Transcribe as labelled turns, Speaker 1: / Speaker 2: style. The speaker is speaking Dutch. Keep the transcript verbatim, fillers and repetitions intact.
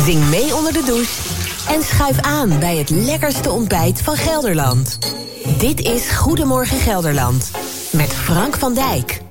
Speaker 1: Zing mee onder de douche en schuif aan bij het lekkerste ontbijt van Gelderland. Dit is Goedemorgen Gelderland met Frank van Dijk.